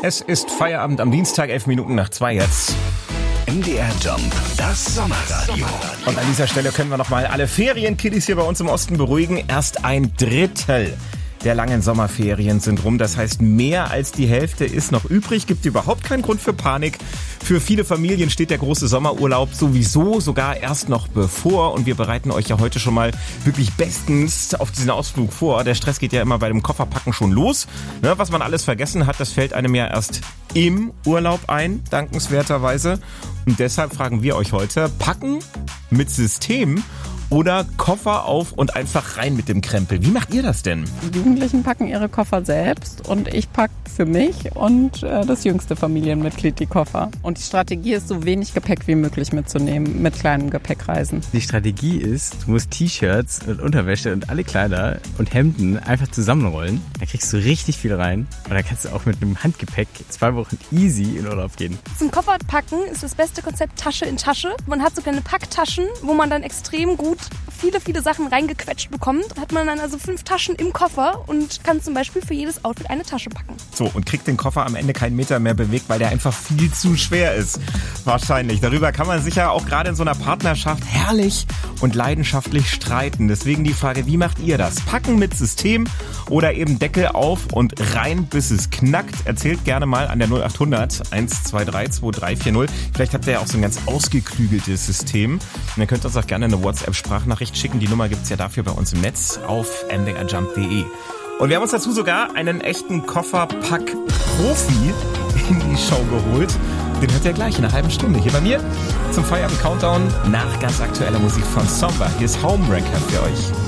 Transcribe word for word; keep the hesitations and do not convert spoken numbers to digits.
Es ist Feierabend am Dienstag, elf Minuten nach zwei jetzt. M D R Jump, das Sommerradio. Und an dieser Stelle können wir nochmal alle Ferienkiddies hier bei uns im Osten beruhigen. Erst ein Drittel der langen Sommerferien sind rum. Das heißt, mehr als die Hälfte ist noch übrig. Gibt überhaupt keinen Grund für Panik. Für viele Familien steht der große Sommerurlaub sowieso sogar erst noch bevor. Und wir bereiten euch ja heute schon mal wirklich bestens auf diesen Ausflug vor. Der Stress geht ja immer bei dem Kofferpacken schon los. Ne, was man alles vergessen hat, das fällt einem ja erst im Urlaub ein, dankenswerterweise. Und deshalb fragen wir euch heute, packen mit System oder Koffer auf und einfach rein mit dem Krempel. Wie macht ihr das denn? Die Jugendlichen packen ihre Koffer selbst und ich packe für mich und äh, das jüngste Familienmitglied die Koffer. Und die Strategie ist, so wenig Gepäck wie möglich mitzunehmen, mit kleinem Gepäck reisen. Die Strategie ist, du musst T-Shirts und Unterwäsche und alle Kleider und Hemden einfach zusammenrollen. Da kriegst du richtig viel rein und dann kannst du auch mit einem Handgepäck zwei Wochen easy in Urlaub gehen. Zum Kofferpacken ist das beste Konzept Tasche in Tasche. Man hat so kleine Packtaschen, wo man dann extrem gut viele, viele Sachen reingequetscht bekommt. Hat man dann also fünf Taschen im Koffer und kann zum Beispiel für jedes Outfit eine Tasche packen. So, und kriegt den Koffer am Ende keinen Meter mehr bewegt, weil der einfach viel zu schwer ist. Wahrscheinlich. Darüber kann man sich ja auch gerade in so einer Partnerschaft herrlich und leidenschaftlich streiten. Deswegen die Frage, wie macht ihr das? Packen mit System oder eben Deckel auf und rein, bis es knackt? Erzählt gerne mal an der null acht hundert eins zwei drei zwei drei vier null. Vielleicht habt ihr ja auch so ein ganz ausgeklügeltes System. Und dann könnt ihr uns auch gerne eine WhatsApp-Sprachnachricht schicken. Die Nummer gibt's ja dafür bei uns im Netz auf m d r jump punkt d e. Und wir haben uns dazu sogar einen echten Kofferpack-Profi in die Show geholt. Den hört ihr gleich in einer halben Stunde hier bei mir zum Feierabend-Countdown nach ganz aktueller Musik von Somba. Hier ist Homebreaker für euch.